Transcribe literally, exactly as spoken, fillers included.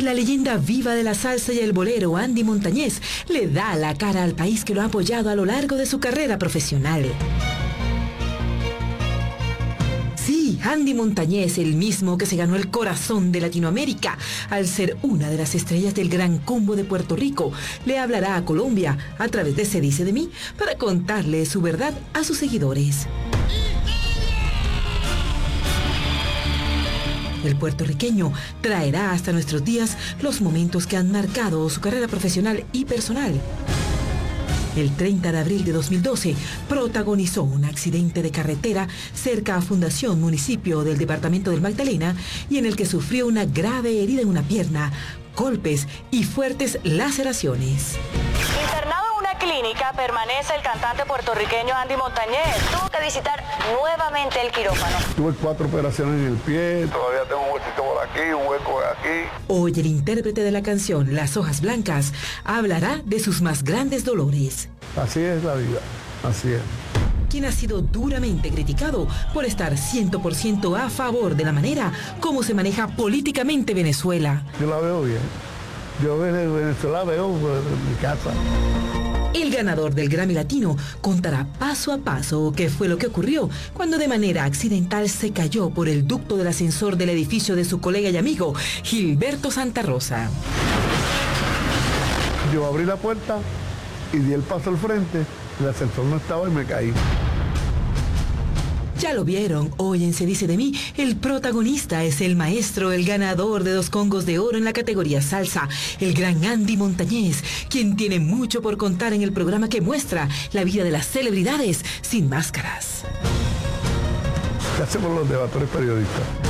La leyenda viva de la salsa y el bolero, Andy Montañez, le da la cara al país que lo ha apoyado a lo largo de su carrera profesional. Sí, Andy Montañez, el mismo que se ganó el corazón de Latinoamérica al ser una de las estrellas del Gran Combo de Puerto Rico, le hablará a Colombia a través de Se Dice de Mí para contarle su verdad a sus seguidores. El puertorriqueño traerá hasta nuestros días los momentos que han marcado su carrera profesional y personal. El treinta de abril de dos mil doce protagonizó un accidente de carretera cerca a Fundación, municipio del departamento del Magdalena, y en el que sufrió una grave herida en una pierna, golpes y fuertes laceraciones. Internado en una clínica permanece el cantante puertorriqueño Andy Montañez. Tuvo que visitar nuevamente el quirófano. Tuve cuatro operaciones en el pie, todavía tengo un huesito por aquí, un hueco aquí. Hoy el intérprete de la canción Las Hojas Blancas hablará de sus más grandes dolores. Así es la vida, así es. Quien ha sido duramente criticado por estar cien por ciento a favor de la manera como se maneja políticamente Venezuela. Yo la veo bien. Yo desde Venezuela veo en mi casa. El ganador del Grammy Latino contará paso a paso qué fue lo que ocurrió cuando de manera accidental se cayó por el ducto del ascensor del edificio de su colega y amigo Gilberto Santa Rosa. Yo abrí la puerta y di el paso al frente, el ascensor no estaba y me caí. Ya lo vieron, hoy en Se Dice de Mí, el protagonista es el maestro, el ganador de dos Congos de Oro en la categoría salsa, el gran Andy Montañez, quien tiene mucho por contar en el programa que muestra la vida de las celebridades sin máscaras. ¿Qué hacemos los debatores periodistas?